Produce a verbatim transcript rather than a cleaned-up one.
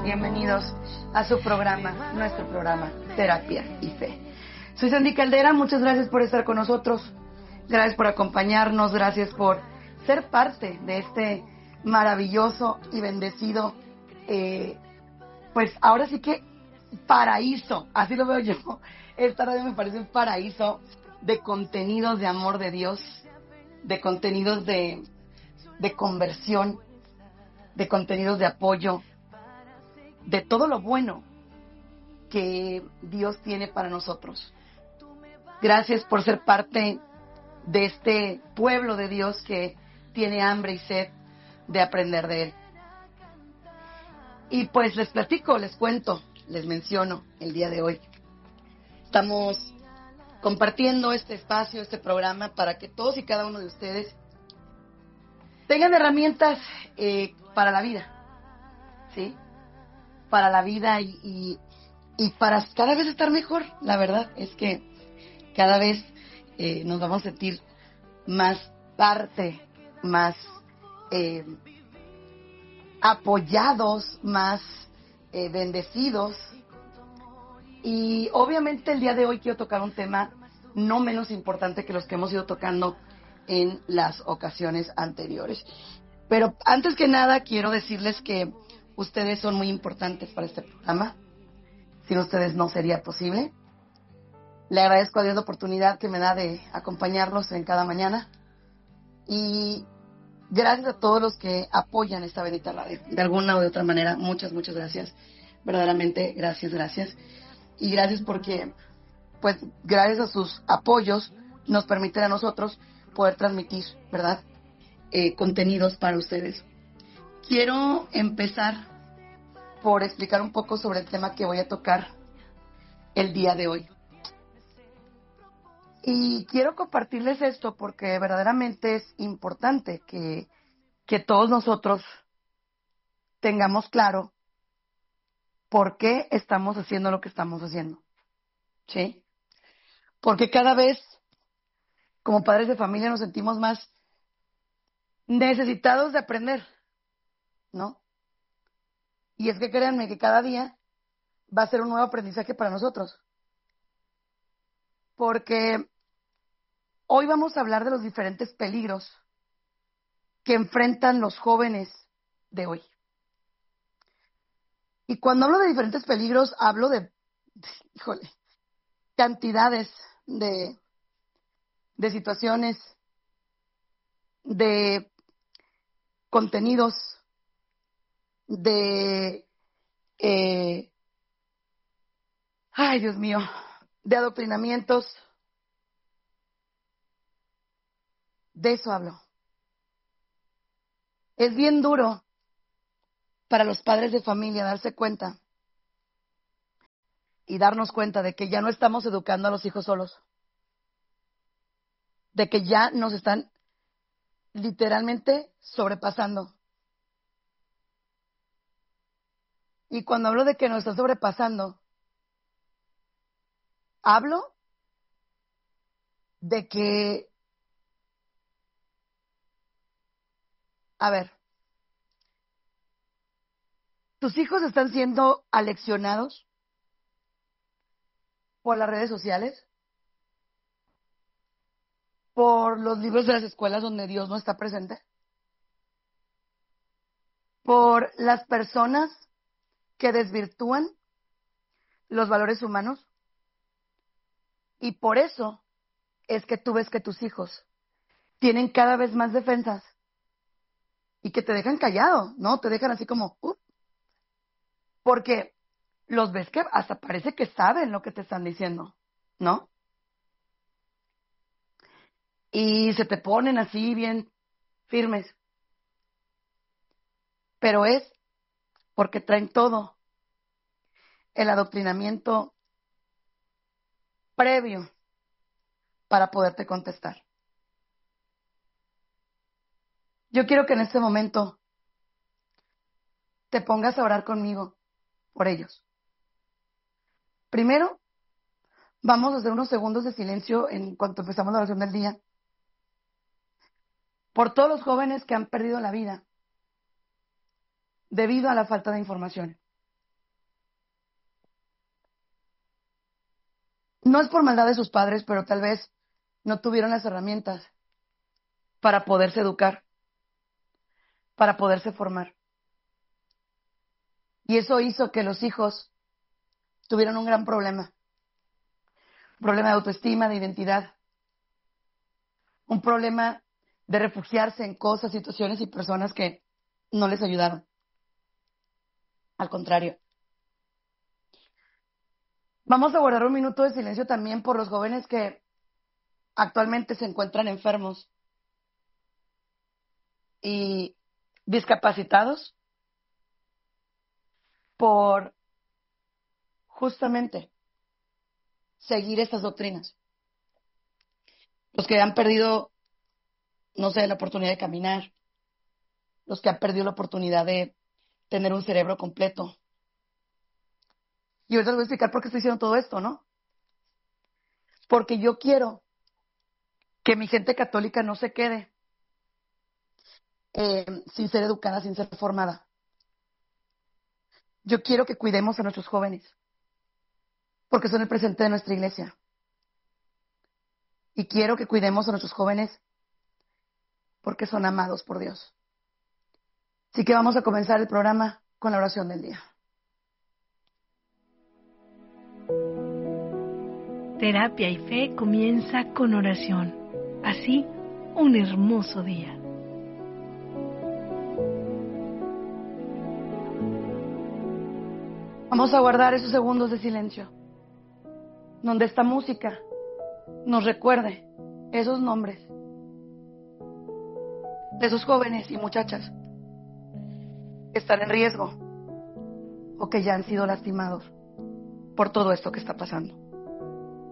bienvenidos a su programa, nuestro programa Terapia y Fe. Soy Sandy Caldera, muchas gracias por estar con nosotros, gracias por acompañarnos, gracias por ser parte de este maravilloso y bendecido, eh, pues ahora sí que paraíso, así lo veo yo. Esta radio me parece un paraíso de contenidos de amor de Dios, de contenidos de, de conversión, de contenidos de apoyo, de todo lo bueno que Dios tiene para nosotros. Gracias por ser parte de este pueblo de Dios que tiene hambre y sed de aprender de Él. Y pues les platico, les cuento, les menciono el día de hoy. Estamos compartiendo este espacio, este programa, para que todos y cada uno de ustedes tengan herramientas eh, para la vida, ¿sí? Para la vida y, y, y para cada vez estar mejor. La verdad es que cada vez eh, nos vamos a sentir más parte, más eh, apoyados, más eh, bendecidos. Y obviamente el día de hoy quiero tocar un tema no menos importante que los que hemos ido tocando en las ocasiones anteriores. Pero antes que nada quiero decirles que ustedes son muy importantes para este programa. Sin ustedes no sería posible. Le agradezco a Dios la oportunidad que me da de acompañarlos en cada mañana. Y gracias a todos los que apoyan esta bendita radio. De alguna o de otra manera, muchas, muchas gracias. Verdaderamente, gracias, gracias. Y gracias porque, pues, gracias a sus apoyos, nos permiten a nosotros poder transmitir, ¿verdad? Eh, contenidos para ustedes. Quiero empezar por explicar un poco sobre el tema que voy a tocar el día de hoy. Y quiero compartirles esto porque verdaderamente es importante que, que todos nosotros tengamos claro por qué estamos haciendo lo que estamos haciendo, ¿sí? Porque cada vez, como padres de familia, nos sentimos más necesitados de aprender, ¿no? Y es que créanme que cada día va a ser un nuevo aprendizaje para nosotros. Porque hoy vamos a hablar de los diferentes peligros que enfrentan los jóvenes de hoy. Y cuando hablo de diferentes peligros, hablo de, híjole, cantidades de, de situaciones, de contenidos, de, eh, ay Dios mío, de adoctrinamientos. De eso hablo. Es bien duro para los padres de familia darse cuenta y darnos cuenta de que ya no estamos educando a los hijos solos, de que ya nos están literalmente sobrepasando. Y cuando hablo de que nos están sobrepasando, hablo de que, a ver, tus hijos están siendo aleccionados por las redes sociales, por los libros de las escuelas donde Dios no está presente, por las personas que desvirtúan los valores humanos. Y por eso es que tú ves que tus hijos tienen cada vez más defensas y que te dejan callado, ¿no? Te dejan así como, uh, porque los ves que hasta parece que saben lo que te están diciendo, ¿no? Y se te ponen así bien firmes. Pero es porque traen todo el adoctrinamiento previo para poderte contestar. Yo quiero que en este momento te pongas a orar conmigo por ellos. Primero, vamos a hacer unos segundos de silencio en cuanto empezamos la oración del día, por todos los jóvenes que han perdido la vida debido a la falta de información. no es por maldad de sus padres, pero tal vez no tuvieron las herramientas para poderse educar, para poderse formar. Y eso hizo que los hijos tuvieran un gran problema. Un problema de autoestima, de identidad. Un problema de refugiarse en cosas, situaciones y personas que no les ayudaron. Al contrario. Vamos a guardar un minuto de silencio también por los jóvenes que actualmente se encuentran enfermos y discapacitados por justamente seguir estas doctrinas. Los que han perdido, no sé, la oportunidad de caminar, los que han perdido la oportunidad de tener un cerebro completo. Y ahorita les voy a explicar por qué estoy diciendo todo esto, ¿no? Porque yo quiero que mi gente católica no se quede eh, sin ser educada, sin ser formada. Yo quiero que cuidemos a nuestros jóvenes, porque son el presente de nuestra iglesia. Y quiero que cuidemos a nuestros jóvenes porque son amados por Dios. Así que vamos a comenzar el programa con la oración del día. Terapia y Fe comienza con oración. Así, un hermoso día. Vamos a guardar esos segundos de silencio, donde esta música nos recuerde esos nombres de esos jóvenes y muchachas que están en riesgo o que ya han sido lastimados por todo esto que está pasando.